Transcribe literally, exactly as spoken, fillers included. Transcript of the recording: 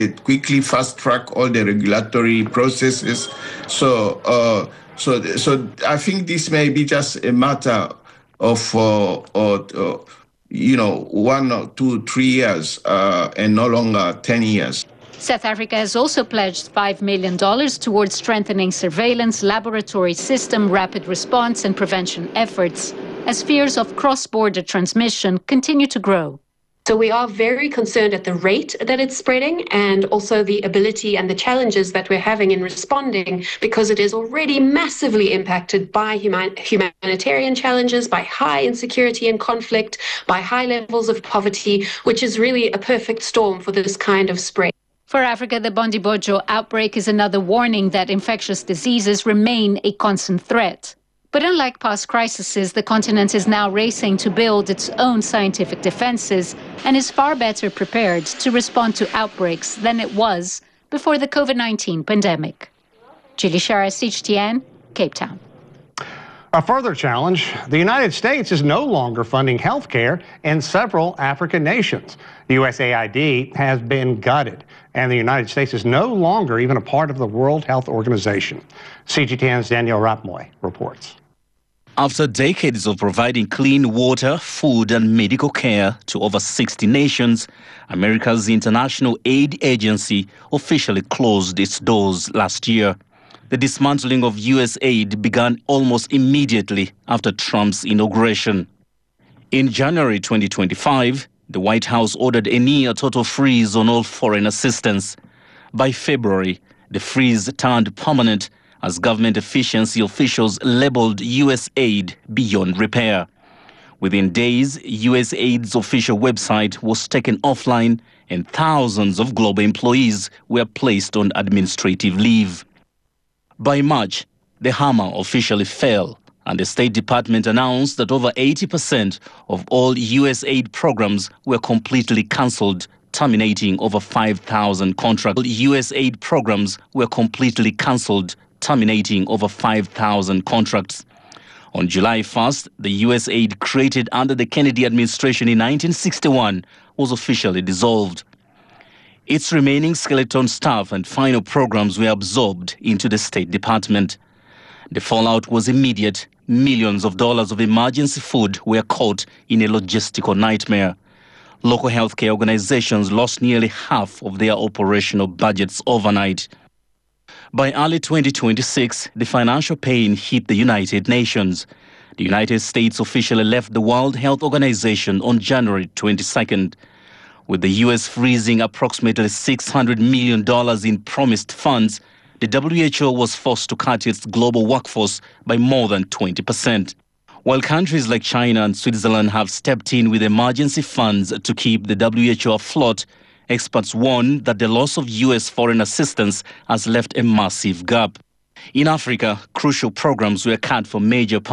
it quickly fast track all the regulatory processes. So, uh, so, so I think this may be just a matter of, uh, or, uh, you know, one or two, three years, uh, and no longer ten years. South Africa has also pledged five million dollars towards strengthening surveillance, laboratory system, rapid response and prevention efforts, as fears of cross-border transmission continue to grow. So we are very concerned at the rate that it's spreading and also the ability and the challenges that we're having in responding, because it is already massively impacted by human- humanitarian challenges, by high insecurity and conflict, by high levels of poverty, which is really a perfect storm for this kind of spread. For Africa, the Bondibojo outbreak is another warning that infectious diseases remain a constant threat. But unlike past crises, the continent is now racing to build its own scientific defenses and is far better prepared to respond to outbreaks than it was before the COVID nineteen pandemic. Julie Shara, C H T N, Cape Town. A further challenge, the United States is no longer funding health care in several African nations. The U S A I D has been gutted, and the United States is no longer even a part of the World Health Organization. C G T N's Danielle Rapmoy reports. After decades of providing clean water, food and medical care to over sixty nations, America's International Aid Agency officially closed its doors last year. The dismantling of U S aid began almost immediately after Trump's inauguration. In January twenty twenty-five, the White House ordered a near total freeze on all foreign assistance. By February, the freeze turned permanent as government efficiency officials labeled U S aid beyond repair. Within days, U S aid's official website was taken offline and thousands of global employees were placed on administrative leave. By March, the hammer officially fell, and the State Department announced that over eighty percent of all U S aid programs were completely cancelled, terminating over five thousand contracts. U S aid programs were completely cancelled, terminating over five thousand contracts. On July first, the U S aid created under the Kennedy administration in nineteen sixty-one was officially dissolved. Its remaining skeleton staff and final programs were absorbed into the State Department. The fallout was immediate. Millions of dollars of emergency food were caught in a logistical nightmare. Local healthcare organizations lost nearly half of their operational budgets overnight. By early twenty twenty-six, the financial pain hit the United Nations. The United States officially left the World Health Organization on January twenty-second. With the U S freezing approximately six hundred million dollars in promised funds, the W H O was forced to cut its global workforce by more than twenty percent. While countries like China and Switzerland have stepped in with emergency funds to keep the W H O afloat, experts warn that the loss of U S foreign assistance has left a massive gap. In Africa, crucial programs were cut for major